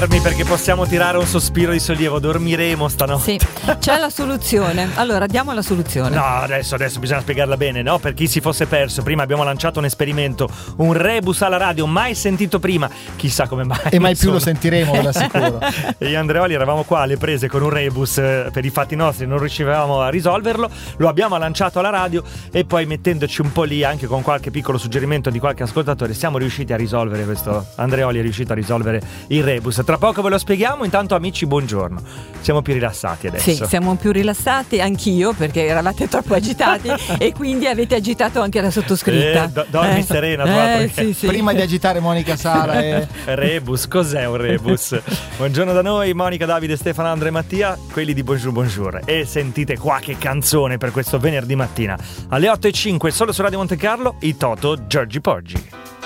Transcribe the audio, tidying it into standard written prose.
Perché possiamo tirare un sospiro di sollievo, dormiremo stanotte. Sì, c'è la soluzione. Allora, diamo la soluzione. No, adesso bisogna spiegarla bene, no? Per chi si fosse perso, prima abbiamo lanciato un esperimento, un rebus alla radio, mai sentito prima, chissà come mai. E mai più lo sentiremo, ve l'assicuro. E io e Andreoli eravamo qua alle prese con un rebus per i fatti nostri, non riuscivamo a risolverlo, lo abbiamo lanciato alla radio e poi mettendoci un po' lì, anche con qualche piccolo suggerimento di qualche ascoltatore, siamo riusciti a risolvere questo. Andreoli è riuscito a risolvere il rebus. Tra poco ve lo spieghiamo, intanto amici buongiorno, siamo più rilassati adesso. Sì, siamo più rilassati anch'io perché eravate troppo agitati e quindi avete agitato anche la sottoscritta. Dormi serena, sì. Prima di agitare Monica Sala Rebus, cos'è un rebus? Buongiorno da noi, Monica, Davide, Stefano, Andrea e Mattia, quelli di Bonjour. E sentite qua che canzone per questo venerdì mattina alle 8:05 solo su Radio Monte Carlo, i Toto Giorgi Poggi.